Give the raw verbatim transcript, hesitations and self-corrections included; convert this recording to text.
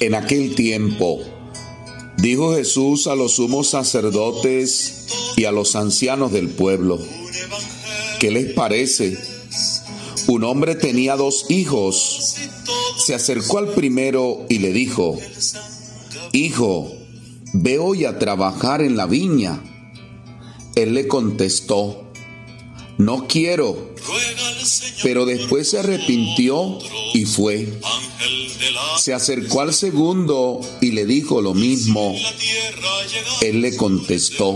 En aquel tiempo, dijo Jesús a los sumos sacerdotes y a los ancianos del pueblo: ¿qué les parece? Un hombre tenía dos hijos. Se acercó al primero y le dijo: Hijo, ve hoy a trabajar en la viña. Él le contestó: No quiero. Pero después se arrepintió y fue. Se acercó al segundo y le dijo lo mismo. Él le contestó: